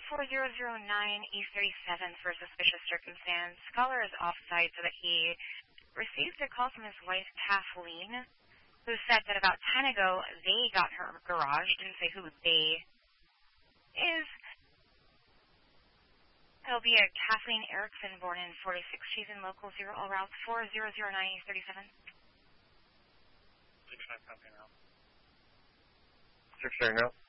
4009 East 37th for a suspicious circumstance. Caller is off-site so that he received a call from his wife, Kathleen, who said that about 10 ago they got her garage. Didn't say who they is. It'll be a Kathleen Erickson, born in 46. She's in local 0 all routes 4009 East 37th. 6-9 copy now. 6-9 now.